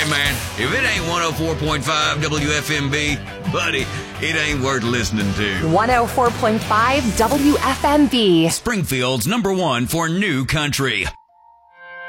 Hey, man, if it ain't 104.5 WFMB, buddy, it ain't worth listening to. 104.5 WFMB. Springfield's #1 for new country.